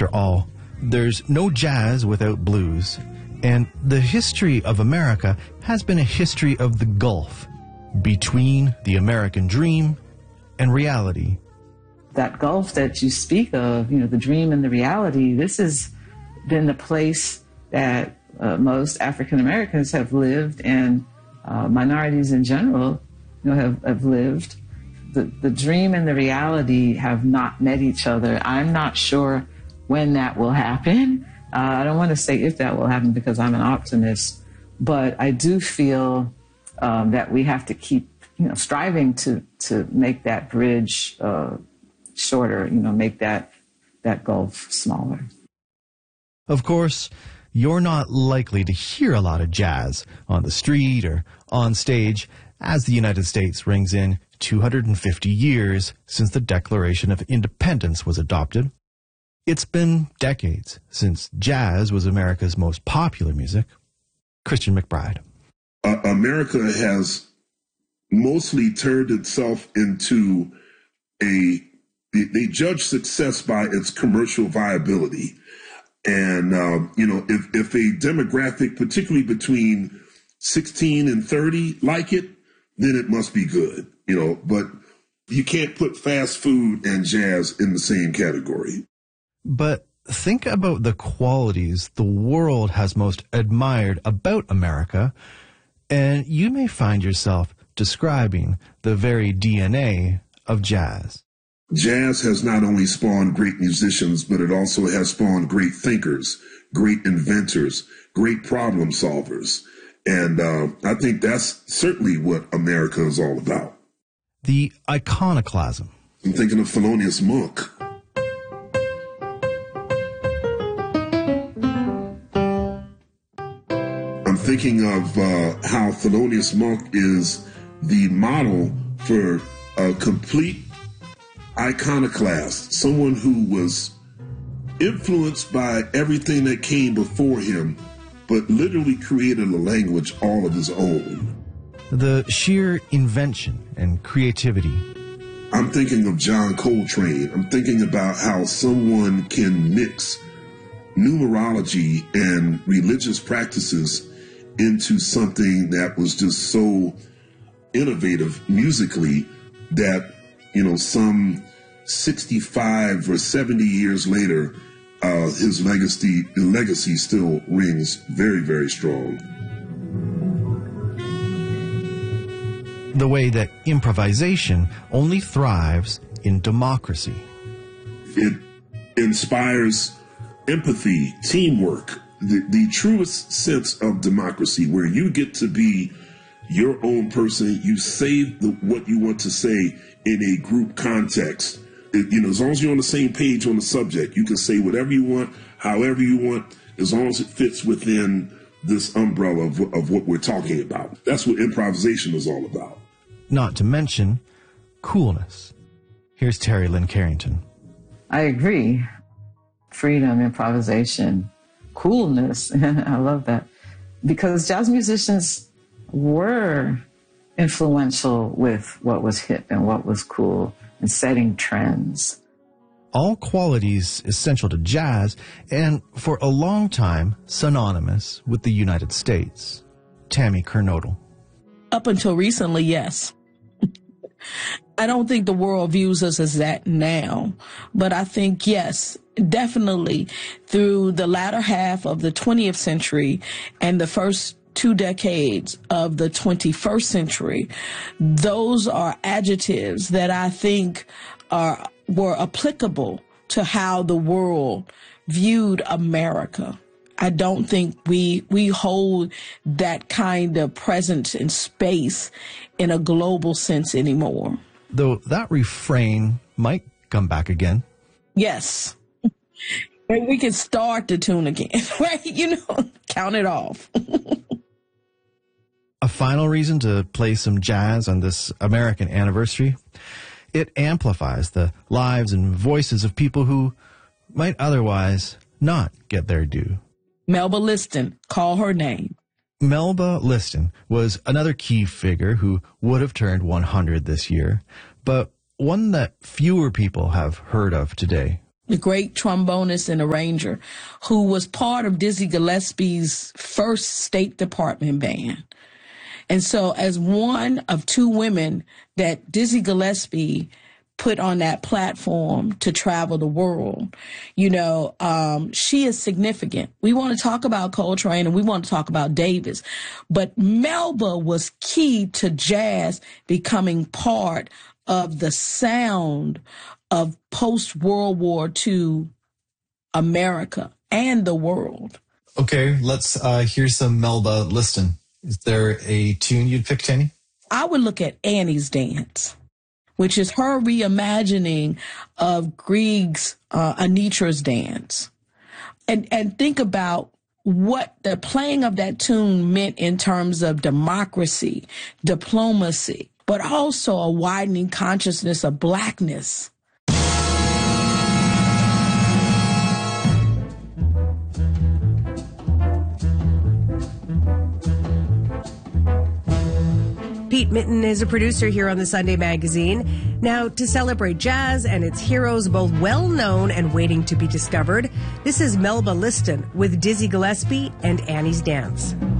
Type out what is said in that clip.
After all, there's no jazz without blues, and the history of America has been a history of the gulf between the American dream and reality. That gulf that you speak of, the dream and the reality, this has been the place that most African Americans have lived, and minorities in general, have lived. The dream and the reality have not met each other. I'm not sure when that will happen. I don't want to say if that will happen because I'm an optimist, but I do feel that we have to keep, striving to make that bridge shorter, make that gulf smaller. Of course, you're not likely to hear a lot of jazz on the street or on stage as the United States rings in 250 years since the Declaration of Independence was adopted. It's been decades since jazz was America's most popular music. Christian McBride. America has mostly turned itself into they judge success by its commercial viability. And, if a demographic, particularly between 16 and 30, like it, then it must be good, but you can't put fast food and jazz in the same category. But think about the qualities the world has most admired about America, and you may find yourself describing the very DNA of jazz. Jazz has not only spawned great musicians, but it also has spawned great thinkers, great inventors, great problem solvers. And I think that's certainly what America is all about. The iconoclasm. I'm thinking of Thelonious Monk. I'm thinking of how Thelonious Monk is the model for a complete iconoclast, someone who was influenced by everything that came before him, but literally created a language all of his own. The sheer invention and creativity. I'm thinking of John Coltrane. I'm thinking about how someone can mix numerology and religious practices into something that was just so innovative musically that, some 65 or 70 years later, his legacy still rings very, very strong. The way that improvisation only thrives in democracy. It inspires empathy, teamwork, the truest sense of democracy, where you get to be your own person. You say what you want to say in a group context. As long as you're on the same page on the subject, you can say whatever you want, however you want, as long as it fits within this umbrella of what we're talking about. That's what improvisation is all about. Not to mention coolness. Here's Terry Lynn Carrington. I agree. Freedom, improvisation, coolness. I love that. Because jazz musicians were influential with what was hip and what was cool and setting trends. All qualities essential to jazz and for a long time synonymous with the United States. Tammy Kernodle. Up until recently, yes. I don't think the world views us as that now, but I think, yes, definitely through the latter half of the 20th century and the first 2 decades of the 21st century, those are adjectives that I think were applicable to how the world viewed America. I don't think we hold that kind of presence and space in a global sense anymore. Though that refrain might come back again. Yes. And we can start the tune again, right? Count it off. A final reason to play some jazz on this American anniversary? It amplifies the lives and voices of people who might otherwise not get their due. Melba Liston, call her name. Melba Liston was another key figure who would have turned 100 this year, but one that fewer people have heard of today. the great trombonist and arranger, who was part of Dizzy Gillespie's first State Department band. And so as one of two women that Dizzy Gillespie put on that platform to travel the world, she is significant. We want to talk about Coltrane and we want to talk about Davis, but Melba was key to jazz becoming part of the sound of post-World War II America and the world. Okay, let's hear some Melba Liston. Is there a tune you'd pick, Tani? I would look at Annie's Dance, which is her reimagining of Grieg's Anitra's Dance. And think about what the playing of that tune meant in terms of democracy, diplomacy, but also a widening consciousness of Blackness. Pete Mitton is a producer here on the Sunday Magazine. Now, to celebrate jazz and its heroes, both well-known and waiting to be discovered, this is Melba Liston with Dizzy Gillespie and Annie's Dance.